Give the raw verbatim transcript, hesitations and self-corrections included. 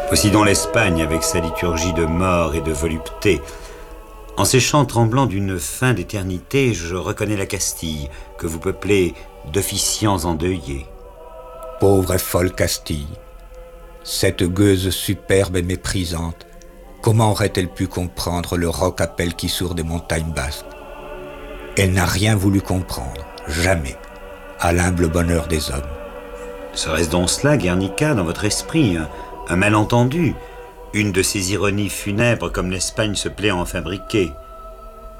Voici donc l'Espagne avec sa liturgie de mort et de volupté. En ces chants tremblants d'une fin d'éternité, je reconnais la Castille, que vous peuplez d'officiants endeuillés. Pauvre et folle Castille, cette gueuse superbe et méprisante, comment aurait-elle pu comprendre le roc appel qui sourd des montagnes basques? Elle n'a rien voulu comprendre, jamais, à l'humble bonheur des hommes. Serait-ce donc cela, Guernica, dans votre esprit, un, un malentendu, une de ces ironies funèbres comme l'Espagne se plaît à en fabriquer?